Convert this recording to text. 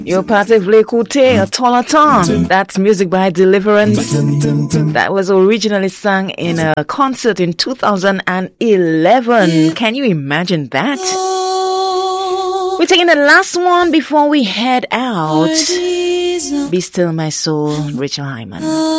You're part of L'écouter, a Tolaton. That's music by Deliverance. That was originally sung in a concert in 2011. Can you imagine that? We're taking the last one before we head out. Be Still My Soul, Rachel Hyman.